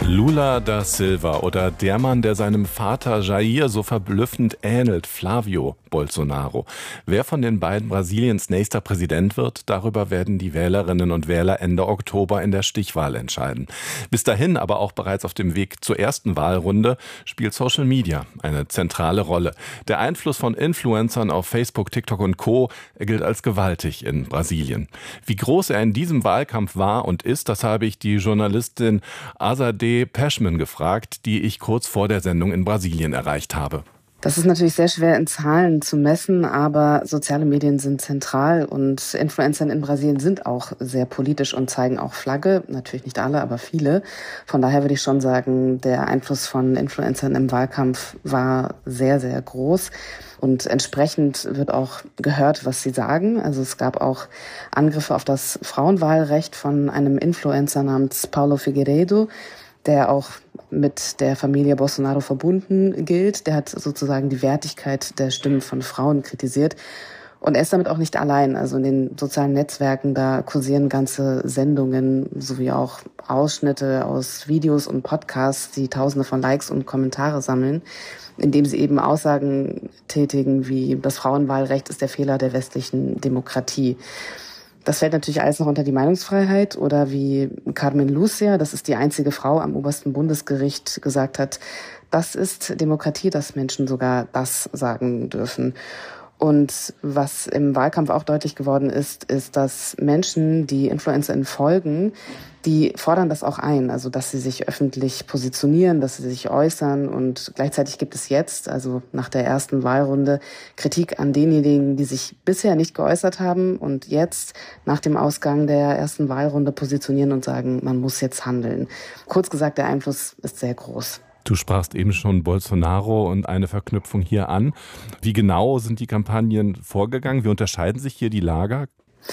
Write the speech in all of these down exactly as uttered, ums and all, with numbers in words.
Lula da Silva oder der Mann, der seinem Vater Jair so verblüffend ähnelt, Flávio Bolsonaro. Wer von den beiden Brasiliens nächster Präsident wird, darüber werden die Wählerinnen und Wähler Ende Oktober in der Stichwahl entscheiden. Bis dahin, aber auch bereits auf dem Weg zur ersten Wahlrunde, spielt Social Media eine zentrale Rolle. Der Einfluss von Influencern auf Facebook, TikTok und Co. gilt als gewaltig in Brasilien. Wie groß er in diesem Wahlkampf war und ist, das habe ich die Journalistin Azadeh Peschman gefragt, die ich kurz vor der Sendung in Brasilien erreicht habe. Das ist natürlich sehr schwer in Zahlen zu messen, aber soziale Medien sind zentral und Influencer in Brasilien sind auch sehr politisch und zeigen auch Flagge. Natürlich nicht alle, aber viele. Von daher würde ich schon sagen, der Einfluss von Influencern im Wahlkampf war sehr, sehr groß. Und entsprechend wird auch gehört, was sie sagen. Also es gab auch Angriffe auf das Frauenwahlrecht von einem Influencer namens Paulo Figueiredo, der auch mit der Familie Bolsonaro verbunden gilt. Der hat sozusagen die Wertigkeit der Stimmen von Frauen kritisiert. Und er ist damit auch nicht allein. Also in den sozialen Netzwerken, da kursieren ganze Sendungen sowie auch Ausschnitte aus Videos und Podcasts, die Tausende von Likes und Kommentare sammeln, indem sie eben Aussagen tätigen wie das Frauenwahlrecht ist der Fehler der westlichen Demokratie. Das fällt natürlich alles noch unter die Meinungsfreiheit oder wie Carmen Lúcia, das ist die einzige Frau am obersten Bundesgericht, gesagt hat, das ist Demokratie, dass Menschen sogar das sagen dürfen. Und was im Wahlkampf auch deutlich geworden ist, ist, dass Menschen, die InfluencerInnen folgen, die fordern das auch ein, also dass sie sich öffentlich positionieren, dass sie sich äußern. Und gleichzeitig gibt es jetzt, also nach der ersten Wahlrunde, Kritik an denjenigen, die sich bisher nicht geäußert haben und jetzt nach dem Ausgang der ersten Wahlrunde positionieren und sagen, man muss jetzt handeln. Kurz gesagt, der Einfluss ist sehr groß. Du sprachst eben schon Bolsonaro und eine Verknüpfung hier an. Wie genau sind die Kampagnen vorgegangen? Wie unterscheiden sich hier die Lager?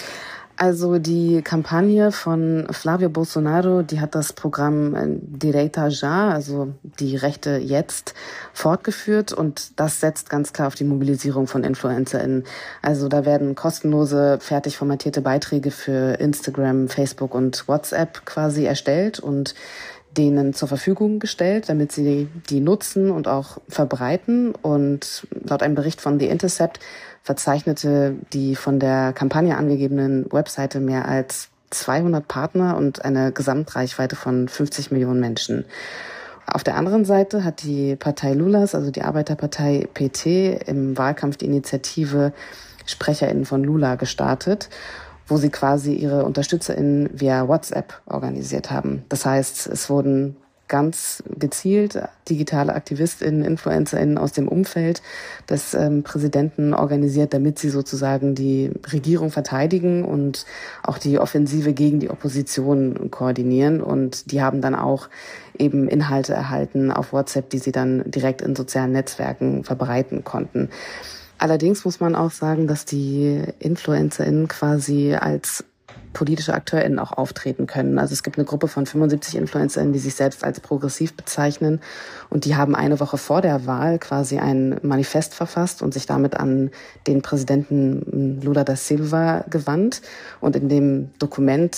Also die Kampagne von Flávio Bolsonaro, die hat das Programm Direita Já, also die Rechte jetzt, fortgeführt und das setzt ganz klar auf die Mobilisierung von InfluencerInnen. Also da werden kostenlose, fertig formatierte Beiträge für Instagram, Facebook und WhatsApp quasi erstellt und denen zur Verfügung gestellt, damit sie die nutzen und auch verbreiten. Und laut einem Bericht von The Intercept verzeichnete die von der Kampagne angegebenen Webseite mehr als zweihundert Partner und eine Gesamtreichweite von fünfzig Millionen Menschen. Auf der anderen Seite hat die Partei Lulas, also die Arbeiterpartei P T, im Wahlkampf die Initiative SprecherInnen von Lula gestartet, wo sie quasi ihre UnterstützerInnen via WhatsApp organisiert haben. Das heißt, es wurden ganz gezielt digitale AktivistInnen, InfluencerInnen aus dem Umfeld des ähm, Präsidenten organisiert, damit sie sozusagen die Regierung verteidigen und auch die Offensive gegen die Opposition koordinieren. Und die haben dann auch eben Inhalte erhalten auf WhatsApp, die sie dann direkt in sozialen Netzwerken verbreiten konnten. Allerdings muss man auch sagen, dass die InfluencerInnen quasi als politische AkteurInnen auch auftreten können. Also es gibt eine Gruppe von fünfundsiebzig InfluencerInnen, die sich selbst als progressiv bezeichnen und die haben eine Woche vor der Wahl quasi ein Manifest verfasst und sich damit an den Präsidenten Lula da Silva gewandt. Und in dem Dokument